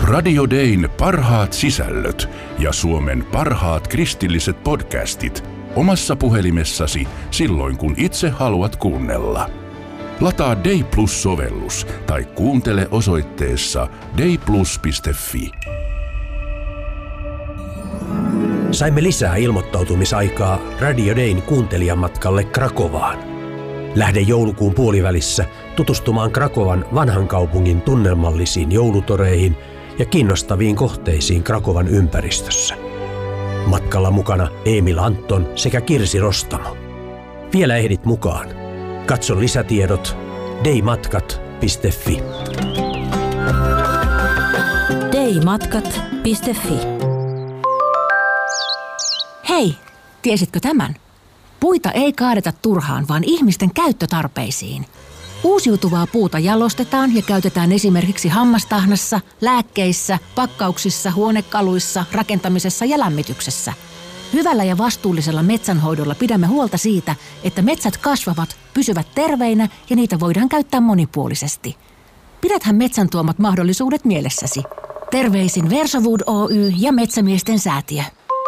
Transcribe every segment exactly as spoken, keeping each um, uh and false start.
Radio Dayn parhaat sisällöt ja Suomen parhaat kristilliset podcastit omassa puhelimessasi silloin, kun itse haluat kuunnella. Lataa Day Plus-sovellus tai kuuntele osoitteessa dayplus piste fi. Saimme lisää ilmoittautumisaikaa Radio Dayn kuuntelijamatkalle Krakovaan. Lähde joulukuun puolivälissä tutustumaan Krakovan vanhan kaupungin tunnelmallisiin joulutoreihin ja kiinnostaviin kohteisiin Krakovan ympäristössä. Matkalla mukana Emil Anton sekä Kirsi Rostamo. Vielä ehdit mukaan. Katso lisätiedot daymatkat piste fi. daymatkat piste fi. Hei, tiesitkö tämän? Puita ei kaadeta turhaan, vaan ihmisten käyttötarpeisiin. Uusiutuvaa puuta jalostetaan ja käytetään esimerkiksi hammastahnassa, lääkkeissä, pakkauksissa, huonekaluissa, rakentamisessa ja lämmityksessä. Hyvällä ja vastuullisella metsänhoidolla pidämme huolta siitä, että metsät kasvavat, pysyvät terveinä ja niitä voidaan käyttää monipuolisesti. Pidäthän metsän tuomat mahdollisuudet mielessäsi. Terveisin Versowood Oy ja Metsämiesten säätiö.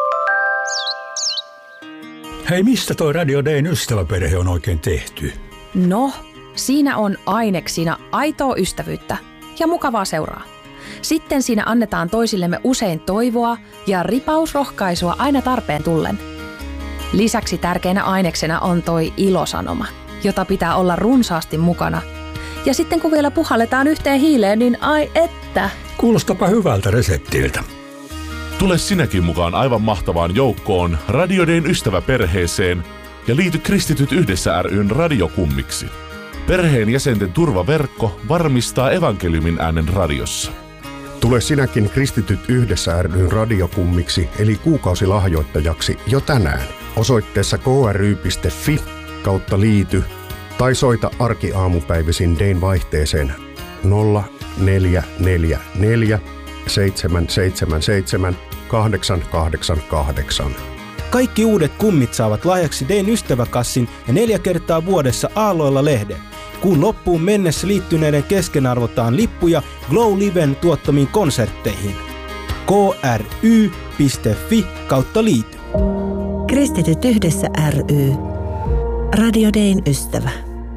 Hei, mistä toi Radio Dayn ystäväperhe on oikein tehty? No, siinä on aineksina aitoa ystävyyttä ja mukavaa seuraa. Sitten siinä annetaan toisillemme usein toivoa ja ripausrohkaisua aina tarpeen tullen. Lisäksi tärkeänä aineksena on toi ilosanoma, jota pitää olla runsaasti mukana. Ja sitten kun vielä puhalletaan yhteen hiileen, niin ai että! Kuulostapa hyvältä reseptiltä. Tule sinäkin mukaan aivan mahtavaan joukkoon Radio Dayn ystäväperheeseen ja liity Kristityt yhdessä ry:n radiokummiksi. Perheen jäsenten turvaverkko varmistaa evankeliumin äänen radiossa. Tule sinäkin Kristityt yhdessä ry:n radiokummiksi eli kuukausilahjoittajaksi jo tänään osoitteessa k r y piste f i kautta liity tai soita arkiaamupäivisin Dayn vaihteeseen nolla neljä neljä neljä seitsemän seitsemän seitsemän kahdeksan kahdeksan kahdeksan. Kaikki uudet kummit saavat lahjaksi Dayn ystäväkassin ja neljä kertaa vuodessa Aalloilla lehden. Kuun loppuun mennessä liittyneiden kesken arvotaan lippuja Glow Liven tuottamiin konsertteihin. k r y piste f i kautta liity. Kristityt yhdessä ry. Radio Dayn ystävä.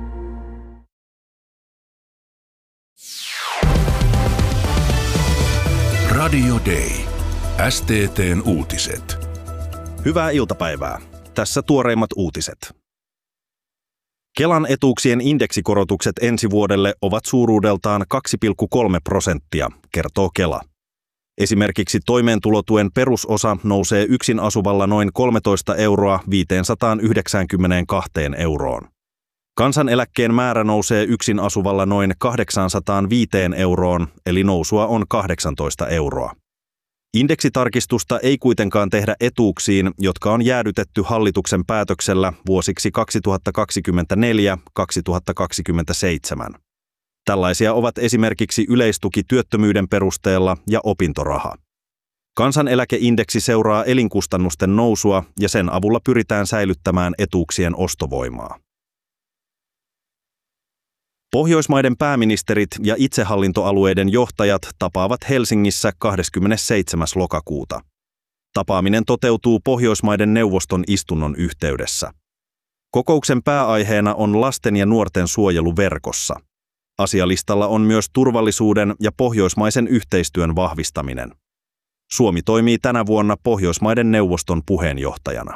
Radio Day. S T T:n uutiset. Hyvää iltapäivää. Tässä tuoreimmat uutiset. Kelan etuuksien indeksikorotukset ensi vuodelle ovat suuruudeltaan kaksi pilkku kolme prosenttia, kertoo Kela. Esimerkiksi toimeentulotuen perusosa nousee yksin asuvalla noin kolmetoista euroa viisisataayhdeksänkymmentäkaksi euroon. Kansaneläkkeen määrä nousee yksin asuvalla noin kahdeksansataaviisi euroon, eli nousua on kahdeksantoista euroa. Indeksitarkistusta ei kuitenkaan tehdä etuuksiin, jotka on jäädytetty hallituksen päätöksellä vuosiksi kaksituhattakaksikymmentäneljä kaksituhattakaksikymmentäseitsemän. Tällaisia ovat esimerkiksi yleistuki työttömyyden perusteella ja opintoraha. Kansaneläkeindeksi seuraa elinkustannusten nousua ja sen avulla pyritään säilyttämään etuuksien ostovoimaa. Pohjoismaiden pääministerit ja itsehallintoalueiden johtajat tapaavat Helsingissä kahdeskymmenesseitsemäs lokakuuta. Tapaaminen toteutuu Pohjoismaiden neuvoston istunnon yhteydessä. Kokouksen pääaiheena on lasten ja nuorten suojelu verkossa. Asialistalla on myös turvallisuuden ja pohjoismaisen yhteistyön vahvistaminen. Suomi toimii tänä vuonna Pohjoismaiden neuvoston puheenjohtajana.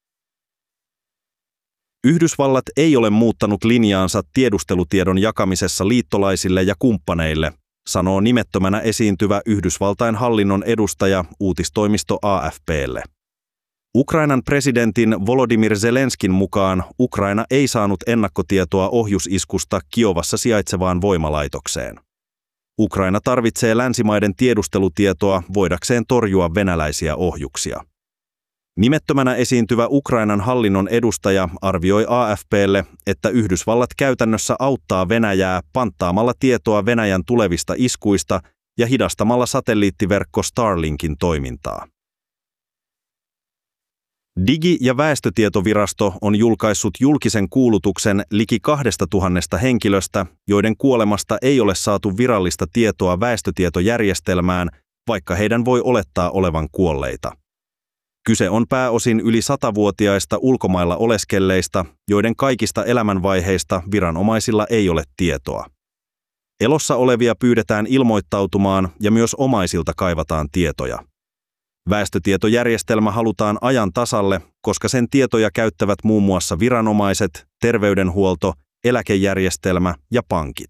Yhdysvallat ei ole muuttanut linjaansa tiedustelutiedon jakamisessa liittolaisille ja kumppaneille, sanoo nimettömänä esiintyvä Yhdysvaltain hallinnon edustaja uutistoimisto A F P:lle. Ukrainan presidentin Volodymyr Zelenskin mukaan Ukraina ei saanut ennakkotietoa ohjusiskusta Kiovassa sijaitsevaan voimalaitokseen. Ukraina tarvitsee länsimaiden tiedustelutietoa voidakseen torjua venäläisiä ohjuksia. Nimettömänä esiintyvä Ukrainan hallinnon edustaja arvioi A F P:lle, että Yhdysvallat käytännössä auttaa Venäjää panttaamalla tietoa Venäjän tulevista iskuista ja hidastamalla satelliittiverkko Starlinkin toimintaa. Digi- ja väestötietovirasto on julkaissut julkisen kuulutuksen liki kahdesta tuhannesta henkilöstä, joiden kuolemasta ei ole saatu virallista tietoa väestötietojärjestelmään, vaikka heidän voi olettaa olevan kuolleita. Kyse on pääosin yli satavuotiaista ulkomailla oleskelleista, joiden kaikista elämänvaiheista viranomaisilla ei ole tietoa. Elossa olevia pyydetään ilmoittautumaan ja myös omaisilta kaivataan tietoja. Väestötietojärjestelmä halutaan ajan tasalle, koska sen tietoja käyttävät muun muassa viranomaiset, terveydenhuolto, eläkejärjestelmä ja pankit.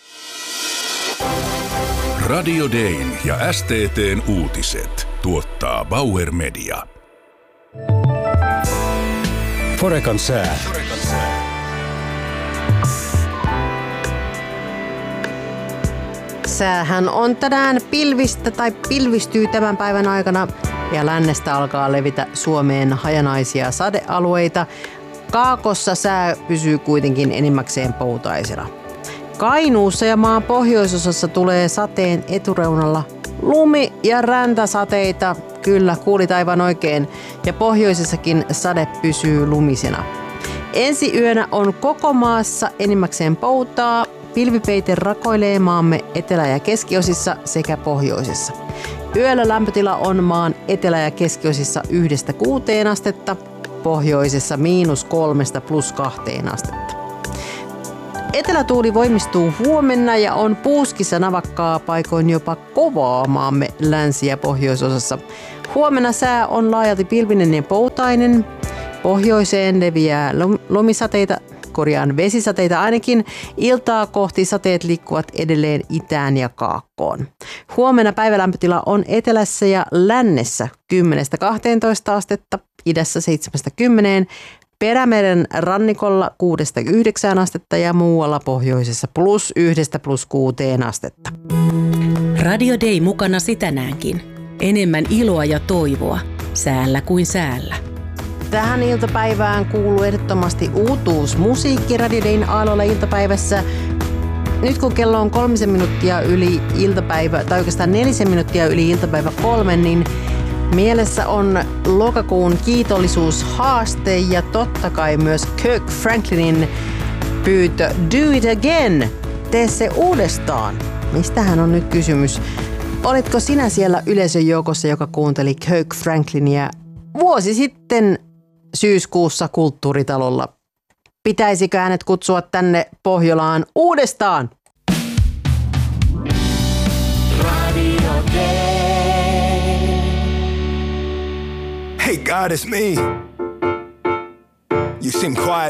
Radio Dayn ja S T T:n uutiset tuottaa Bauer Media. Forekan sää. Säähän on tänään pilvistä tai pilvistyy tämän päivän aikana ja lännestä alkaa levitä Suomeen hajanaisia sadealueita. Kaakossa sää pysyy kuitenkin enimmäkseen poutaisena. Kainuussa ja maan pohjoisosassa tulee sateen etureunalla lumi- ja räntäsateita. Kyllä, kuulit aivan oikein. Ja pohjoisessakin sade pysyy lumisena. Ensi yönä on koko maassa enimmäkseen poutaa. Pilvipeite rakoilee maamme etelä- ja keskiosissa sekä pohjoisessa. Yöllä lämpötila on maan etelä- ja keskiosissa yhdestä kuuteen astetta, pohjoisessa miinus kolmesta plus kahteen astetta. Etelätuuli voimistuu huomenna ja on puuskissa navakkaa paikoin jopa kovaa maamme länsi- ja pohjoisosassa. Huomenna sää on laajalti pilvinen ja poutainen. Pohjoiseen leviää lomisateita, korjaan vesisateita ainakin. Iltaa kohti sateet liikkuvat edelleen itään ja kaakkoon. Huomenna päivälämpötila on etelässä ja lännessä kymmenestä kahteentoista astetta, idässä seitsemästä kymmeneen, Perämeren rannikolla kuudesta yhdeksään astetta ja muualla pohjoisessa plus yhdestä plus kuuteen astetta. Radio Day mukana tänäänkin. Enemmän iloa ja toivoa, säällä kuin säällä. Tähän iltapäivään kuuluu ehdottomasti uutuusmusiikki Radio Dayn aalloilla iltapäivässä. Nyt kun kello on kolmisen minuuttia yli iltapäivä, tai oikeastaan nelisen minuuttia yli iltapäivä kolme, niin mielessä on lokakuun kiitollisuushaaste ja totta kai myös Kirk Franklinin pyytö Do It Again, tee se uudestaan. Mistähän on nyt kysymys? Olitko sinä siellä yleisön joukossa, joka kuunteli Kirk Franklinia vuosi sitten syyskuussa Kulttuuritalolla? Pitäisikö hänet kutsua tänne Pohjolaan uudestaan? Radio Day. Hey God, it's me. You seem quiet.